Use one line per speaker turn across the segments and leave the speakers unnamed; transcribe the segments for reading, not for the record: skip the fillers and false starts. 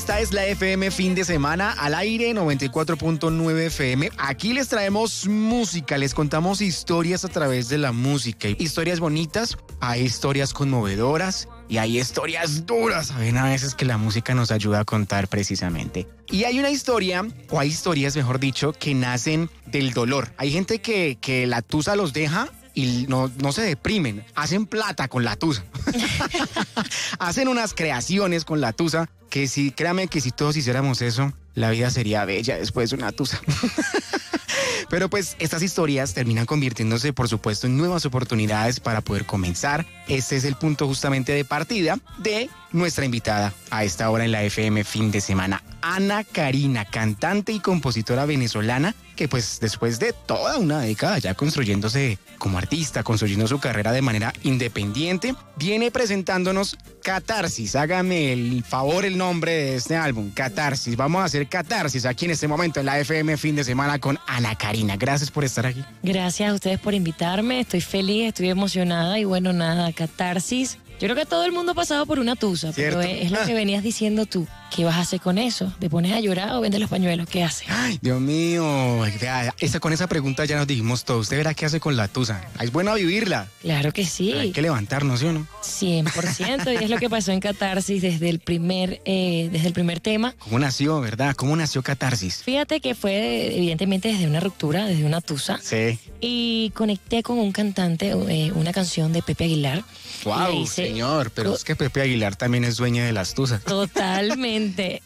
Esta es la FM Fin de Semana al aire 94.9 FM. Aquí les traemos música, les contamos historias a través de la música. Historias bonitas, hay historias conmovedoras y hay historias duras. Saben a veces que la música nos ayuda a contar precisamente. Y hay una historia, o hay historias mejor dicho, que nacen del dolor. Hay gente que la tusa los deja y no se deprimen, hacen plata con la tusa. Hacen unas creaciones con la tusa que sí, créame que si todos hiciéramos eso, la vida sería bella después de una tusa. Pero pues estas historias terminan convirtiéndose, por supuesto, en nuevas oportunidades para poder comenzar. Este es el punto justamente de partida de nuestra invitada a esta hora en la FM Fin de Semana, Ana Karina, cantante y compositora venezolana, que pues después de toda una década ya construyéndose como artista, construyendo su carrera de manera independiente, viene presentándonos Catarsis. Hágame el favor el nombre de este álbum, Catarsis. Vamos a hacer Catarsis aquí en este momento en la FM Fin de Semana con Ana Karina. Gracias por estar aquí.
Gracias a ustedes por invitarme, estoy feliz, estoy emocionada y bueno, nada, Catarsis. Yo creo que todo el mundo ha pasado por una tusa,
¿cierto?
Pero es lo que venías diciendo tú. ¿Qué vas a hacer con eso? ¿Te pones a llorar o vendes los pañuelos? ¿Qué haces?
Ay, Dios mío. Con esa pregunta ya nos dijimos todo. ¿Usted verá qué hace con la tusa? Es bueno vivirla.
Claro que sí.
Pero hay que levantarnos, ¿sí o no?
100%. Y es lo que pasó en Catarsis desde el primer tema.
¿Cómo nació, verdad? ¿Cómo nació Catarsis?
Fíjate que fue evidentemente desde una ruptura, desde una tusa.
Sí.
Y conecté con un cantante, una canción de Pepe Aguilar.
Wow, señor. Pero es que Pepe Aguilar también es dueña de las tusas.
Totalmente.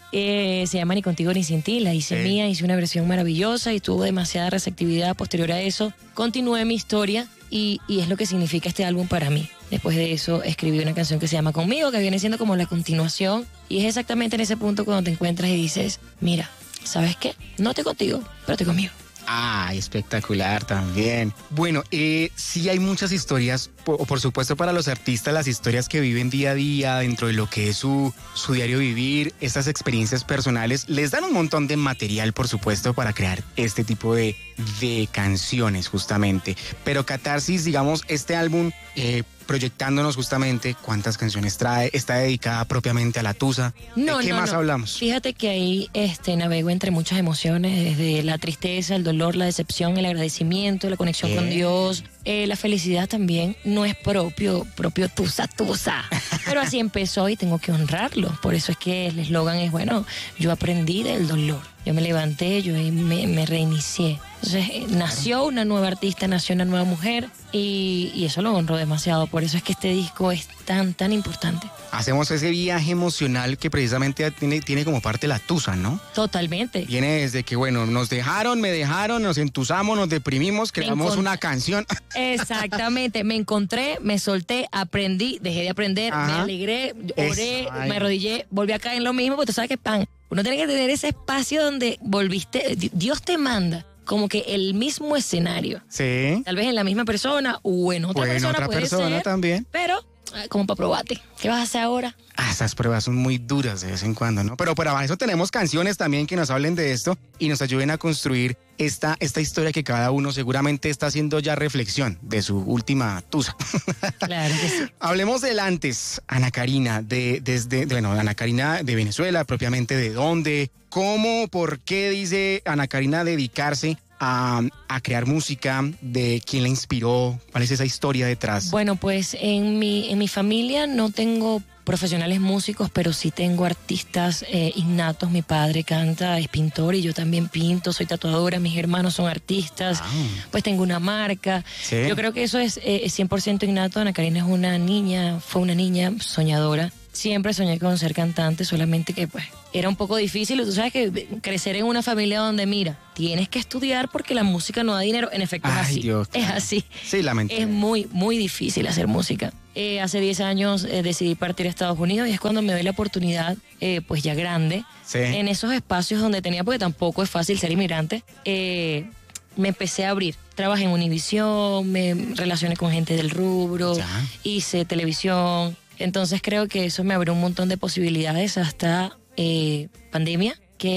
Se llama Ni Contigo Ni Sin Ti. La hice mía, hice una versión maravillosa y tuvo demasiada receptividad. Posterior a eso, continué mi historia y es lo que significa este álbum para mí. Después de eso, escribí una canción que se llama Conmigo, que viene siendo como la continuación. Y es exactamente en ese punto cuando te encuentras y dices, mira, ¿sabes qué? No estoy contigo, pero estoy conmigo.
Ah, espectacular también. Bueno, sí hay muchas historias, por supuesto para los artistas, las historias que viven día a día dentro de lo que es su diario vivir, estas experiencias personales, les dan un montón de material, por supuesto, para crear este tipo de canciones, justamente. Pero Catarsis, digamos, este álbum, proyectándonos justamente cuántas canciones trae, está dedicada propiamente a la tusa. ¿De qué más hablamos?
Fíjate que ahí navego entre muchas emociones, desde la tristeza, el dolor, la decepción, el agradecimiento, la conexión con Dios, la felicidad también. No es propio tusa, pero así empezó y tengo que honrarlo. Por eso es que el eslogan es, bueno, yo aprendí del dolor. Yo me levanté, yo me reinicié. Entonces nació una nueva artista, nació una nueva mujer y eso lo honro demasiado. Por eso es que este disco es tan importante.
Hacemos ese viaje emocional que precisamente tiene como parte la tusa, ¿no?
Totalmente.
Viene desde que, bueno, me dejaron, nos entusamos, nos deprimimos, creamos una canción.
Exactamente. Me encontré, me solté, aprendí, dejé de aprender, me alegré, oré, me arrodillé, volví a caer en lo mismo, porque tú sabes que uno tiene que tener ese espacio donde volviste, Dios te manda como que el mismo escenario.
Sí.
Tal vez en la misma persona o en otra persona puede ser,
también.
Pero como para probarte. ¿Qué vas a hacer ahora?
Esas pruebas son muy duras de vez en cuando, ¿no? Pero para eso tenemos canciones también que nos hablen de esto y nos ayuden a construir esta historia que cada uno seguramente está haciendo ya reflexión de su última tusa.
Claro que sí.
Hablemos del antes, Ana Karina, Ana Karina de Venezuela, propiamente de dónde, cómo, por qué dice Ana Karina dedicarse a crear música, de quién la inspiró, cuál es esa historia detrás.
Bueno, pues en mi familia no tengo profesionales músicos, pero sí tengo artistas innatos. Mi padre canta, es pintor y yo también pinto, soy tatuadora, mis hermanos son artistas, pues tengo una marca. ¿Sí? Yo creo que eso es 100% innato. Ana Karina fue una niña soñadora. Siempre soñé con ser cantante, solamente que pues era un poco difícil. Tú sabes que crecer en una familia donde, mira, tienes que estudiar porque la música no da dinero. En efecto, es así.
Dios, claro.
Es así.
Sí, lamentablemente.
Es muy difícil hacer música. Hace 10 años decidí partir a Estados Unidos y es cuando me doy la oportunidad, pues ya grande, en esos espacios donde tenía, porque tampoco es fácil ser inmigrante, me empecé a abrir. Trabajé en Univisión, me relacioné con gente del rubro, hice televisión. Entonces creo que eso me abrió un montón de posibilidades hasta pandemia, que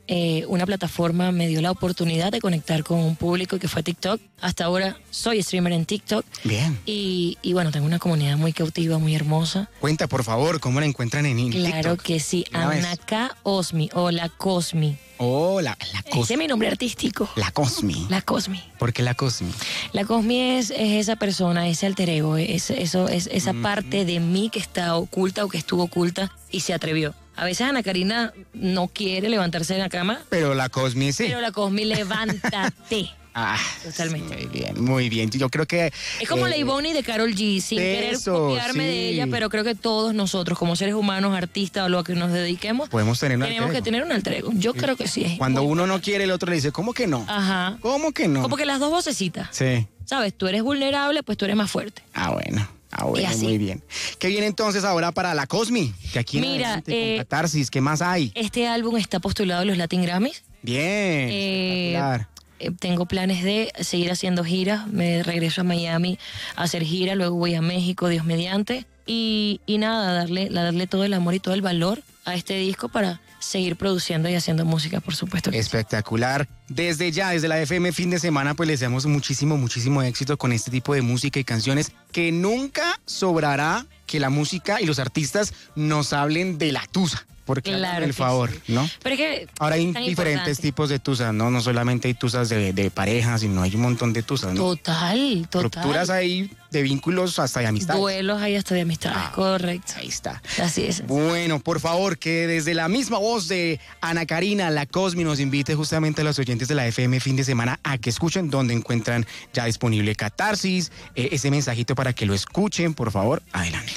una plataforma me dio la oportunidad de conectar con un público que fue TikTok. Hasta ahora soy streamer en TikTok.
Bien.
Y bueno, tengo una comunidad muy cautiva, muy hermosa.
Cuenta, por favor, ¿cómo la encuentran en TikTok?
Claro que sí, Anaka Osmi o La Cosmi.
Oh, la Cosmi.
Ese es mi nombre artístico.
La Cosmi.
La Cosmi.
¿Por qué la Cosmi?
La Cosmi es esa persona, ese alter ego, es esa parte de mí que está oculta o que estuvo oculta y se atrevió. A veces Ana Karina no quiere levantarse de la cama.
Pero la Cosmi sí.
Pero la Cosmi, levántate.
Ah,
totalmente.
Muy bien, muy bien. Yo creo que...
Es como la Ivonne de Karol G, sin querer copiarme de ella, pero creo que todos nosotros, como seres humanos, artistas o lo que nos dediquemos,
podemos tener
tenemos que tener un alter ego. Yo creo que sí.
Cuando uno no quiere, el otro le dice, ¿cómo que no?
Ajá.
¿Cómo que no?
Como que las dos vocecitas.
Sí.
¿Sabes? Tú eres vulnerable, pues tú eres más fuerte.
Ah, bueno, muy bien. ¿Qué viene entonces ahora para la Cosmi? Que aquí
mira,
con Catarsis, ¿qué más hay?
Este álbum está postulado a los Latin Grammys.
Bien, espectacular.
Tengo planes de seguir haciendo giras. Me regreso a Miami a hacer gira, luego voy a México, Dios mediante. Y nada, darle todo el amor y todo el valor a este disco para seguir produciendo y haciendo música, por supuesto.
Espectacular. Desde ya, desde la FM Fin de Semana, pues les deseamos muchísimo éxito con este tipo de música y canciones, que nunca sobrará que la música y los artistas nos hablen de la tusa. Porque
claro,
el favor,
sí.
¿no?
Pero es que
ahora hay diferentes tipos de tusas, ¿no? No solamente hay tusas de pareja, sino hay un montón de tusas, ¿no?
Total.
Rupturas hay de vínculos hasta de amistades.
Duelos hay hasta de amistades, correcto.
Ahí está.
Así es.
Bueno, por favor, que desde la misma voz de Ana Karina, la Cosmi, nos invite justamente a los oyentes de la FM Fin de Semana a que escuchen donde encuentran ya disponible Catarsis, ese mensajito para que lo escuchen, por favor, adelante.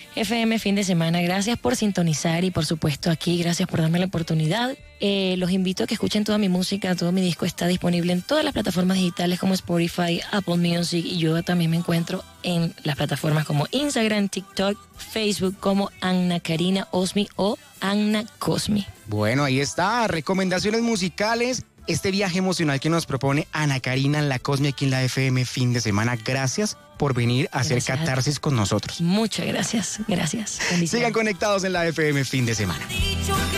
FM Fin de Semana, gracias por sintonizar y por supuesto aquí, gracias por darme la oportunidad. Los invito a que escuchen toda mi música, todo mi disco está disponible en todas las plataformas digitales como Spotify, Apple Music, y yo también me encuentro en las plataformas como Instagram, TikTok, Facebook como Ana Karina Osmi o Ana Cosmi.
Bueno, ahí está, recomendaciones musicales. Este viaje emocional que nos propone Ana Karina La Cosmi aquí en la FM Fin de Semana. Gracias por venir a hacer Catarsis con nosotros.
Muchas gracias. Bendiciones.
Sigan conectados en la FM Fin de Semana.